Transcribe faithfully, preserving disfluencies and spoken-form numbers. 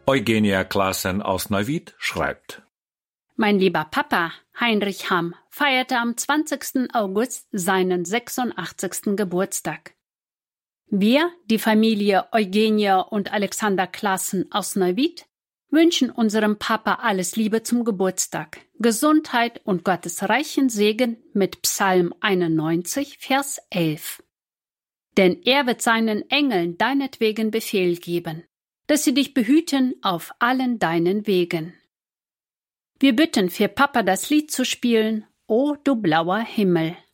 Eugenia Klaassen aus Neuwied schreibt: Mein lieber Papa, Heinrich Hamm, feierte am zwanzigsten August seinen sechsundachtzigsten Geburtstag. Wir, die Familie Eugenia und Alexander Klaassen aus Neuwied, wünschen unserem Papa alles Liebe zum Geburtstag, Gesundheit und Gottes reichen Segen mit Psalm einundneunzig, Vers elf. Denn er wird seinen Engeln deinetwegen Befehl geben, dass sie dich behüten auf allen deinen Wegen. Wir bitten für Papa das Lied zu spielen, O du blauer Himmel.